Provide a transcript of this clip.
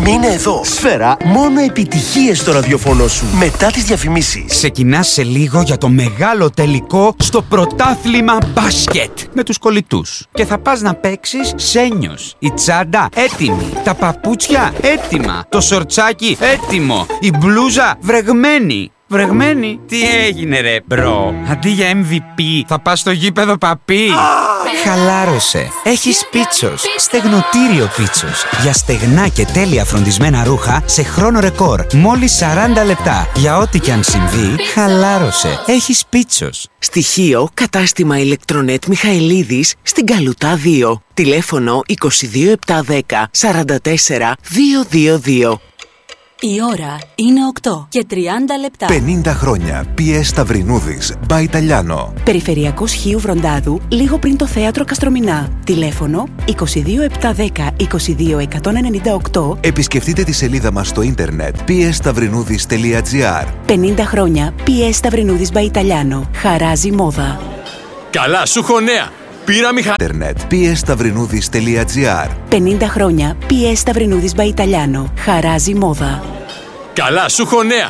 Μείνε εδώ. Σφαίρα, μόνο επιτυχίες στο ραδιοφωνό σου. Μετά τις διαφημίσεις. Ξεκινάς σε λίγο για το μεγάλο τελικό στο πρωτάθλημα μπάσκετ με τους κολλητούς. Και θα πας να παίξεις σένιος. Η τσάντα έτοιμη. Τα παπούτσια έτοιμα. Το σορτσάκι έτοιμο. Η μπλούζα βρεγμένη. Βρεγμένη? Τι έγινε ρε μπρο? Αντί για MVP θα πας στο γήπεδο παπί. Χαλάρωσε. Έχεις Πίτσος. Στεγνοτήριο Πίτσος. Για στεγνά και τέλεια φροντισμένα ρούχα σε χρόνο ρεκόρ. Μόλις 40 λεπτά. Για ό,τι κι αν συμβεί, χαλάρωσε. Έχεις Πίτσος. Στοιχείο κατάστημα ηλεκτρονέτ Μιχαηλίδης στην Καλουτά 2. Τηλέφωνο 22710 44 222. Η ώρα είναι 8 και 30 λεπτά. 50 χρόνια. PS Σταυρινούδης, By Italiano. Περιφερειακός Χίου Βροντάδου, λίγο πριν το θέατρο Καστρομηνά. Τηλέφωνο 22710 22198. Επισκεφτείτε τη σελίδα μας στο ίντερνετ psstαυρινούδης.gr. 50 χρόνια. PS Σταυρινούδης By Italiano. Χαράζει μόδα. Καλά, σου έχω νέα. Πήρα Ιντερνετ psstαυρινούδης.gr. 50 χρόνια. PS Σταυρινούδης By Italiano. Χαράζει μόδα. Καλά, σου έχω νέα.